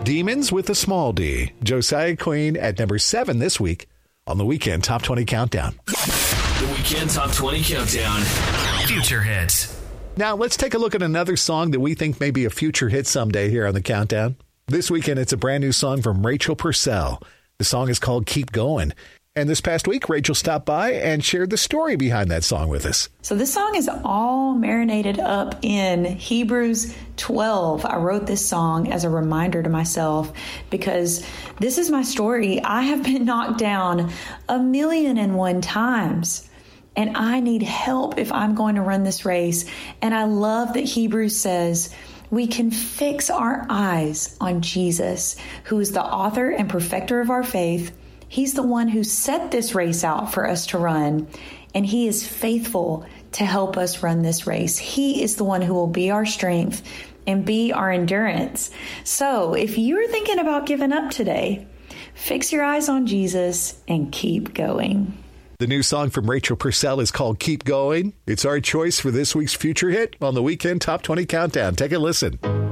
Demons with a small D. Josiah Queen at number 7 this week on the Weekend Top 20 Countdown. The Weekend Top 20 Countdown. Future hits. Now, let's take a look at another song that we think may be a future hit someday here on the Countdown. This weekend, it's a brand new song from Rachel Purcell. The song is called Keep Going. And this past week, Rachel stopped by and shared the story behind that song with us. So this song is all marinated up in Hebrews 12. I wrote this song as a reminder to myself because this is my story. I have been knocked down 1,000,001 times. And I need help if I'm going to run this race. And I love that Hebrews says we can fix our eyes on Jesus, who is the author and perfecter of our faith. He's the one who set this race out for us to run, and he is faithful to help us run this race. He is the one who will be our strength and be our endurance. So if you're thinking about giving up today, fix your eyes on Jesus and keep going. The new song from Rachel Purcell is called Keep Going. It's our choice for this week's future hit on the Weekend Top 20 Countdown. Take a listen.